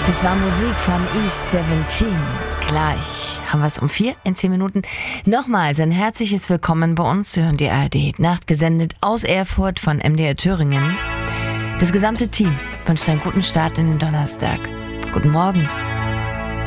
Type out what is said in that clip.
Das war Musik von East 17. Gleich haben wir es um 4 in 10 Minuten. Nochmals ein herzliches Willkommen bei uns. Sie hören die ARD Nacht, gesendet aus Erfurt von MDR Thüringen. Das gesamte Team wünscht einen guten Start in den Donnerstag. Guten Morgen.